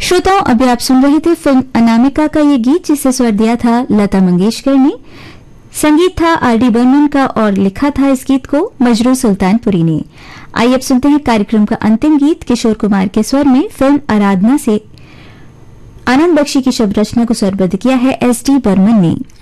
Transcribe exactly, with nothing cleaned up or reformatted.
श्रोताओं, अभी आप सुन रहे थे फिल्म अनामिका का ये गीत, जिसे स्वर दिया था लता मंगेशकर ने। संगीत था आर डी बर्मन का और लिखा था इस गीत को मजरू सुल्तानपुरी ने। आइए अब सुनते हैं कार्यक्रम का अंतिम गीत किशोर कुमार के स्वर में। फिल्म आराधना से आनंद बख्शी की शब्द रचना को स्वरबद्ध किया है एस डी बर्मन ने।